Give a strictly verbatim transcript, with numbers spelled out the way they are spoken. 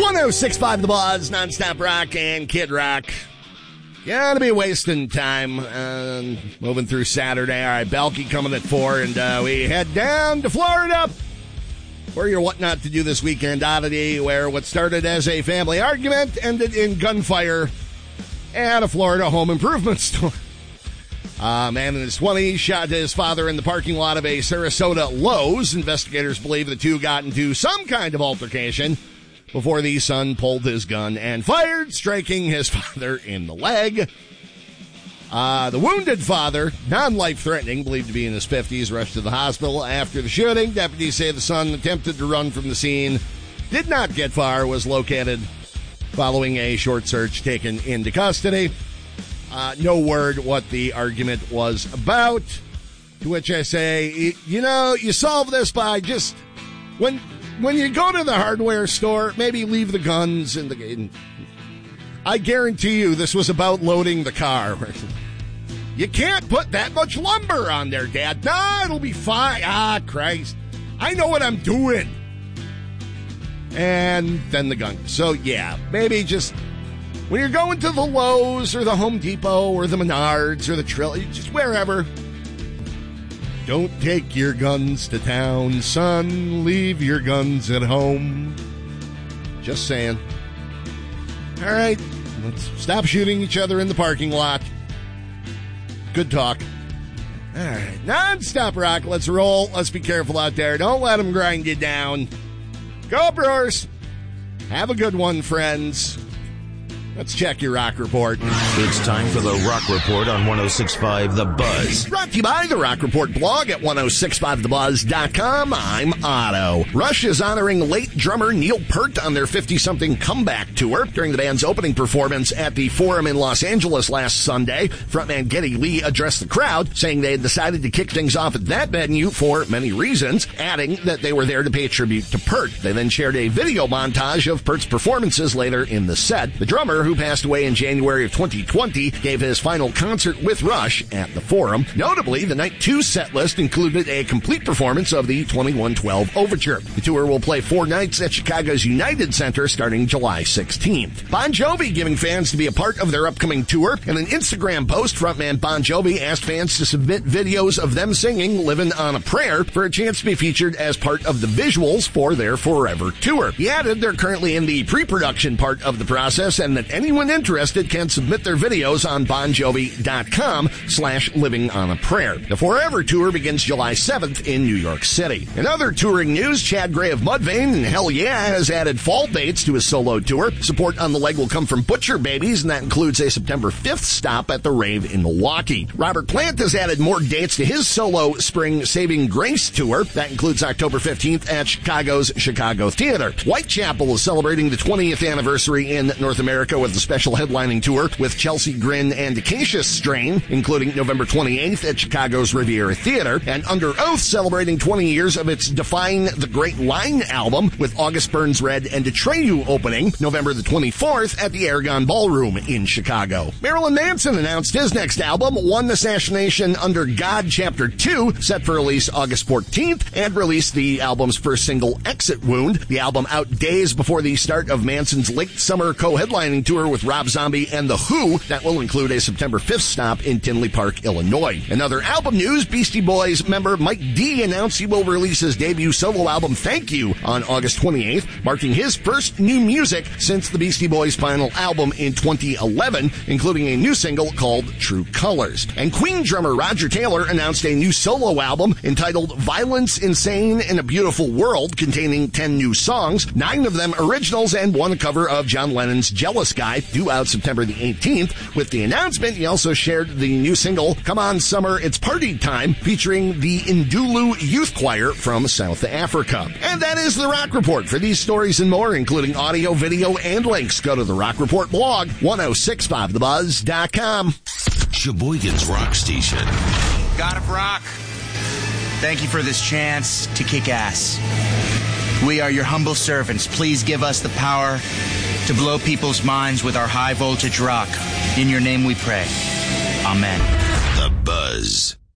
one oh six point five The Buzz, nonstop rock and Kid Rock. Gotta be wasting time uh, moving through Saturday. All right, Belky coming at four, and uh, we head down to Florida for your What Not to Do This Weekend oddity, where what started as a family argument ended in gunfire at a Florida home improvement store. A man in his twenties shot his father in the parking lot of a Sarasota Lowe's. Investigators believe the two got into some kind of altercation before the son pulled his gun and fired, striking his father in the leg. Uh, the wounded father, non-life-threatening, believed to be in his fifties, rushed to the hospital after the shooting. Deputies say the son attempted to run from the scene, did not get far, was located following a short search, taken into custody. Uh, no word what the argument was about, to which I say, you know, you solve this by just, when when you go to the hardware store, maybe leave the guns in the, in, I guarantee you this was about loading the car. You can't put that much lumber on there, Dad. Nah, it'll be fine. Ah, Christ. I know what I'm doing. And then the gun. So, yeah, maybe just, when you're going to the Lowe's or the Home Depot or the Menards or the Trill, just wherever, don't take your guns to town, son. Leave your guns at home. Just saying. All right, let's stop shooting each other in the parking lot. Good talk. All right, non-stop rock. Let's roll. Let's be careful out there. Don't let them grind you down. Go Brewers. Have a good one, friends. Let's check your Rock Report. It's time for the Rock Report on one oh six point five The Buzz. Brought to you by the Rock Report blog at ten sixty-five the buzz dot com. I'm Otto. Rush is honoring late drummer Neil Peart on their fifty-something comeback tour. During the band's opening performance at the Forum in Los Angeles last Sunday, frontman Geddy Lee addressed the crowd, saying they had decided to kick things off at that venue for many reasons, adding that they were there to pay tribute to Peart. They then shared a video montage of Peart's performances later in the set. The drummer, who passed away in January of twenty twenty, gave his final concert with Rush at the Forum. Notably, the night two set list included a complete performance of the twenty-one twelve Overture. The tour will play four nights at Chicago's United Center starting July sixteenth. Bon Jovi giving fans to be a part of their upcoming tour. In an Instagram post, frontman Bon Jovi asked fans to submit videos of them singing Livin' on a Prayer for a chance to be featured as part of the visuals for their Forever tour. He added they're currently in the pre-production part of the process and that anyone interested can submit their videos on bon jovi dot com slash living on a prayer. The Forever tour begins July seventh in New York City. In other touring news, Chad Gray of Mudvayne and Hell Yeah has added fall dates to his solo tour. Support on the leg will come from Butcher Babies, and that includes a September fifth stop at the Rave in Milwaukee. Robert Plant has added more dates to his solo spring Saving Grace tour. That includes October fifteenth at Chicago's Chicago Theater. Whitechapel is celebrating the twentieth anniversary in North America with a special headlining tour with Chelsea Grin and Acacia Strain, including November twenty-eighth at Chicago's Riviera Theater, and Under Oath celebrating twenty years of its Define the Great Line album with August Burns Red and Atreyu opening November the twenty-fourth at the Aragon Ballroom in Chicago. Marilyn Manson announced his next album, One Assassination Under God Chapter two, set for release August fourteenth, and released the album's first single, Exit Wound. The album out days before the start of Manson's late summer co-headlining tour with Rob Zombie and The Who. That will include a September fifth stop in Tinley Park, Illinois. In other album news, Beastie Boys member Mike D announced he will release his debut solo album, Thank You, on August twenty-eighth, marking his first new music since the Beastie Boys' final album in twenty eleven, including a new single called True Colors. And Queen drummer Roger Taylor announced a new solo album entitled Violence, Insane, in a Beautiful World, containing ten new songs, nine of them originals and one cover of John Lennon's Jealous Guy, due out September the eighteenth. With the announcement, he also shared the new single, Come On Summer, It's Party Time, featuring the Ndulu Youth Choir from South Africa. And that is the Rock Report. For these stories and more, including audio, video, and links, go to the Rock Report blog, ten sixty-five the buzz dot com. Sheboygan's Rock Station. God of Rock, thank you for this chance to kick ass. We are your humble servants. Please give us the power to blow people's minds with our high voltage rock. In your name we pray. Amen. The Buzz.